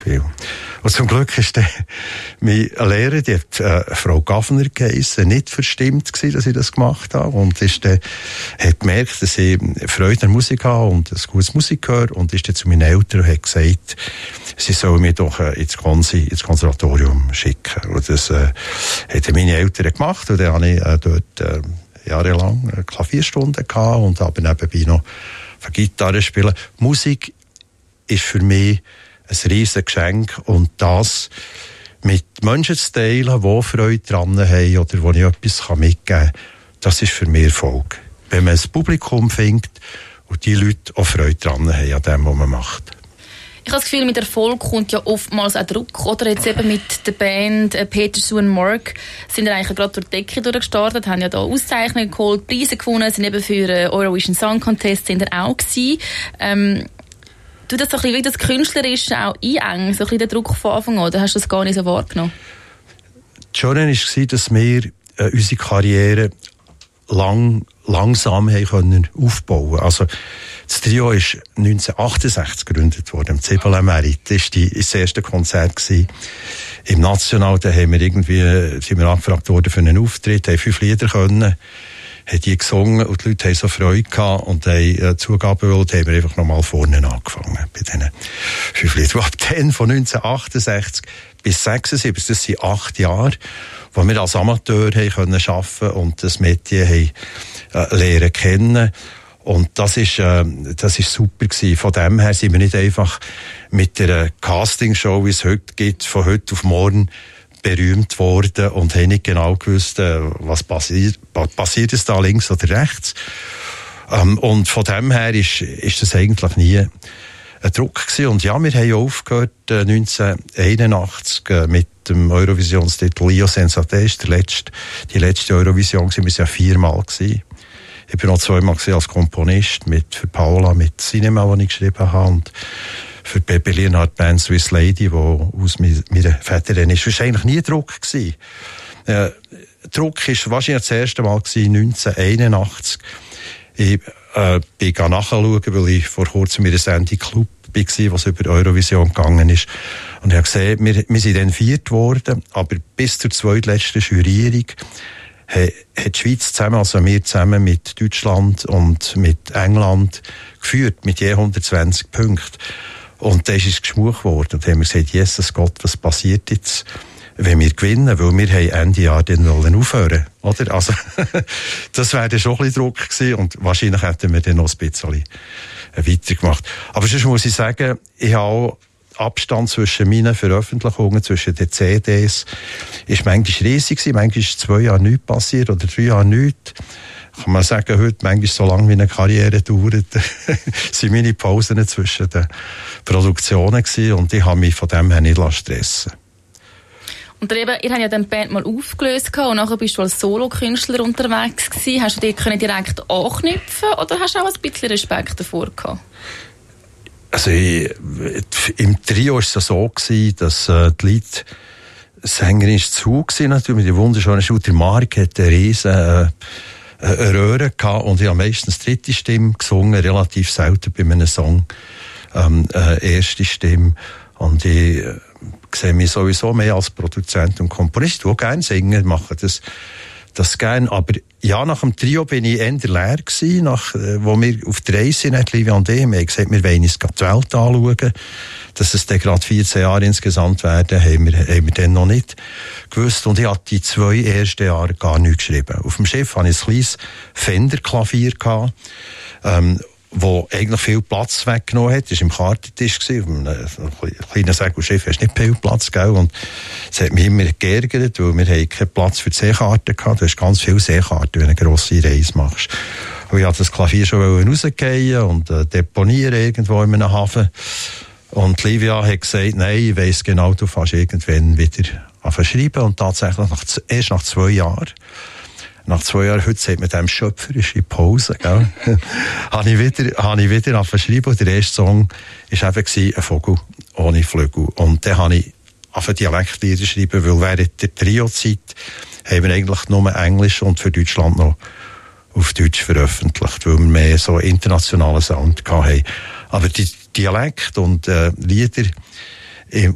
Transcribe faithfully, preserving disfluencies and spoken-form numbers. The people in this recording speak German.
Beispiel. Und zum Glück ist der, meine Lehrerin, die hat, äh, Frau Gaffner geheissen, nicht verstimmt gewesen, dass ich das gemacht habe. Und ist dann, hat gemerkt, dass ich Freude an Musik habe und ein gutes Musik höre. Und ist dann zu meinen Eltern und hat gesagt, sie sollen mich doch äh, ins, Konsi, ins Konservatorium schicken. Und das äh, haben meine Eltern gemacht. Und dann habe ich äh, dort äh, jahrelang äh, Klavierstunden gehabt und habe nebenbei noch von Gitarre spielen. Musik ist für mich ein riesen Geschenk und das mit Menschen zu teilen, die Freude daran haben oder wo ich etwas mitgeben kann, das ist für mich Erfolg. Wenn man ein Publikum findet und die Leute auch Freude daran haben an dem, was man macht. Ich habe das Gefühl, mit Erfolg kommt ja oftmals auch Druck. Oder jetzt eben mit der Band äh, Peter, Sue und Mark sind ja eigentlich gerade durch die Decke durchgestartet, haben ja da Auszeichnungen geholt, Preise gewonnen, sind eben für den Eurovision Song Contest sind er auch gewesen. Ähm, Du das so ein bisschen wie das Künstlerische auch einengen, so ein bisschen den Druck von Anfang an, oder hast du das gar nicht so wahrgenommen? Das Schöne war, dass wir äh, unsere Karriere lang, langsam haben können aufbauen. Also, das Trio ist neunzehnhundertachtundsechzig gegründet worden, im Cibole Merit. Das war das erste Konzert gewesen. Im National, da haben wir irgendwie, sind wir angefragt worden für einen Auftritt, haben fünf Lieder können. Hat die gesungen und die Leute haben so Freude gehabt und haben äh, Zugaben wollen, haben wir einfach nochmal vorne angefangen bei diesen fünf Liedern. Ab dann von neunzehnhundertachtundsechzig bis sechsundsiebzig, das sind acht Jahre, wo wir als Amateur haben können arbeiten und das Metier haben äh, lernen kennen. Und das ist, äh, das ist super gewesen. Von dem her sind wir nicht einfach mit der Castingshow, wie es heute gibt, von heute auf morgen berühmt worden und haben nicht genau gewusst, was passiert, passiert es da links oder rechts. Ähm, und von dem her ist, ist das eigentlich nie ein Druck gewesen. Und ja, wir haben aufgehört äh, neunzehnhunderteinundachtzig äh, mit dem Eurovisionstitel Io senza te, ist der letzte, die letzte Eurovision gewesen. Wir waren ja viermal gewesen. Ich bin noch zweimal als Komponist mit, für Paula, mit Cinema, die ich geschrieben habe. Und für die Berliner Band Swiss Lady, die aus meiner Väterin ist. Es war eigentlich nie Druck gewesen. Äh, Druck war wahrscheinlich das erste Mal gewesen, neunzehnhunderteinundachtzig. Ich äh, bin nachschauen, weil ich vor kurzem in einer Sendung Club war, was über Eurovision gegangen ist. Und ich habe gesehen, wir, wir sind dann viert worden, aber bis zur zweitletzten Jurierung hat die Schweiz zusammen, also wir zusammen mit Deutschland und mit England geführt, mit je hundertzwanzig Punkten. Und dann ist es geschmuch worden. Und dann haben wir gesagt, Jesus Gott, was passiert jetzt, wenn wir gewinnen? Weil wir haben Ende Jahr dann wollen aufhören, oder? Also, das wäre dann schon ein bisschen Druck gewesen. Und wahrscheinlich hätten wir dann noch ein bisschen weitergemacht. Aber sonst muss ich sagen, ich habe auch Abstand zwischen meinen Veröffentlichungen, zwischen den C Ds, ist manchmal riesig gewesen. Manchmal ist zwei Jahre nichts passiert oder drei Jahre nichts. Kann man sagen, heute, manchmal so lange wie eine Karriere dauert, sind meine Pausen zwischen den Produktionen gewesen und ich habe mich von dem her nicht stressen lassen. Und eben, ihr habt ja dann die Band mal aufgelöst und nachher bist du als Solokünstler unterwegs gewesen. Hast du dich direkt anknüpfen oder hast du auch ein bisschen Respekt davor gehabt? Also ich, im Trio war es so gewesen, dass äh, die Leadsängerin ist zu gewesen, natürlich, mit der wunderschönen Shooter Mark hat eine riesen äh, eine Röhre gehabt und ich habe meistens dritte Stimme gesungen, relativ selten bei einem Song ähm, äh, erste Stimme. Und ich äh, sehe mich sowieso mehr als Produzent und Komponist. Ich will gerne singen, mache das, das gerne. Aber ja, nach dem Trio bin ich eher leer gewesen, nach, äh, wo wir auf der Reise sind, Livia und ich, wir haben gesagt, wir wollen uns die Welt anschauen. Dass es dann gerade vierzehn Jahre insgesamt werden, haben wir, haben wir dann noch nicht gewusst. Und ich hatte die zwei ersten Jahre gar nichts geschrieben. Auf dem Schiff hatte ich ein kleines Fender-Klavier gehabt, ähm, wo eigentlich viel Platz weggenommen hat. Das war im Kartentisch. Auf einem kleinen Segelschiff hast du nicht viel Platz, gell? Und es hat mich immer geärgert, weil wir haben keinen Platz für die Seekarten gehabt. Du hast ganz viele Seekarten, wenn du eine grosse Reise machst. Und ich wollte das Klavier schon rausgehen und äh, deponieren irgendwo in einem Hafen. Und Livia hat gesagt, nein, ich weiss genau, du fährst irgendwann wieder an schreiben. Und tatsächlich nach, erst nach zwei Jahren, nach zwei Jahren, heute sagt man dem schöpferische Pause, gell? habe ich wieder, habe ich wieder an schreiben. Und der erste Song war eben ein Vogel ohne Flügel. Und dann habe ich an Dialektlieder schreiben, weil während der Trio-Zeit haben wir eigentlich nur Englisch und für Deutschland noch auf Deutsch veröffentlicht, weil wir mehr so internationalen Sound hatten. Aber die Dialekt und äh, Lieder im,